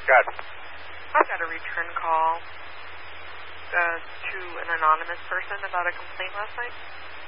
Good. I got a return call to an anonymous person about a complaint last night.